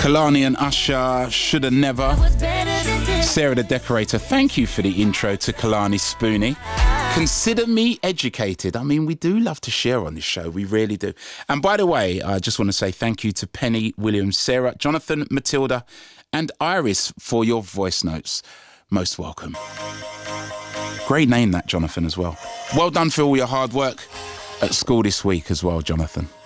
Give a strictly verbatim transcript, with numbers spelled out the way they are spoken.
Kalani and Usher, Shoulda Never. Sarah the Decorator, thank you for the intro to Kalani Spoonie. Consider me educated. I mean, we do love to share on this show. We really do. And by the way, I just want to say thank you to Penny, William, Sarah, Jonathan, Matilda, and Iris for your voice notes. Most welcome. Great name, that, Jonathan, as well. Well done for all your hard work at school this week as well, Jonathan.